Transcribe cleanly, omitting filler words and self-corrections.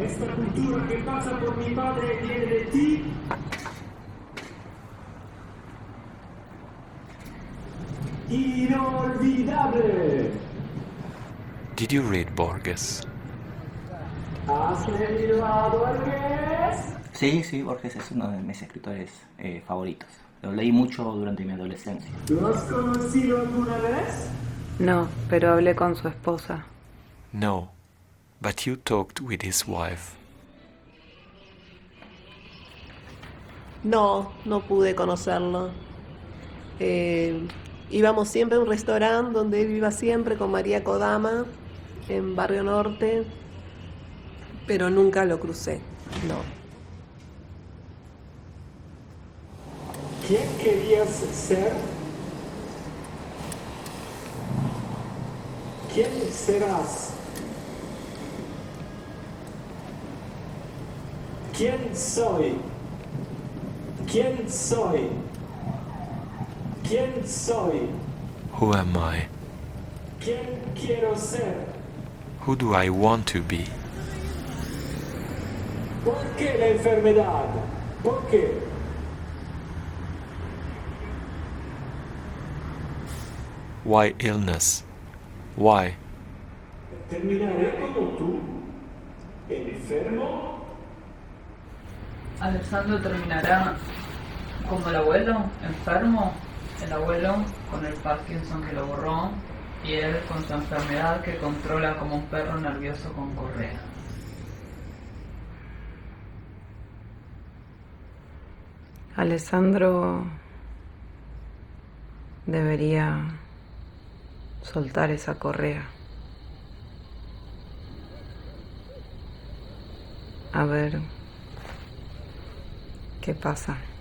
Esta cultura que pasa por mi padre viene de ti. Inolvidable. Did you read Borges? ¿Has leído a Borges? Sí, sí, Borges es uno de mis escritores favoritos. Lo leí mucho durante mi adolescencia. ¿Lo has conocido alguna vez? No, pero hablé con su esposa. No, but you talked with his wife. No, no pude conocerlo. Íbamos siempre a un restaurante donde él iba siempre con María Kodama, en Barrio Norte, pero nunca lo crucé, no. ¿Quién querías ser? ¿Quién serás? ¿Quién soy? ¿Quién soy? ¿Quién soy? Who am I? ¿Quién quiero ser? Who do I want to be? ¿Por qué la enfermedad? ¿Por qué? Why illness? Why? ¿Terminaré como tú? ¿Enfermo? Alessandro terminará como el abuelo, enfermo, el abuelo con el Parkinson que lo borró y él con su enfermedad que controla como un perro nervioso con correa. Alessandro debería soltar esa correa. A ver qué pasa.